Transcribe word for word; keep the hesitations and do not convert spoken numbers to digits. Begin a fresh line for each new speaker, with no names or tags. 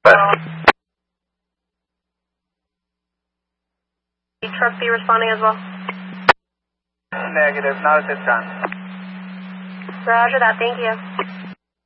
Truck be responding as well?
Negative, not at this time.
Roger that, thank you.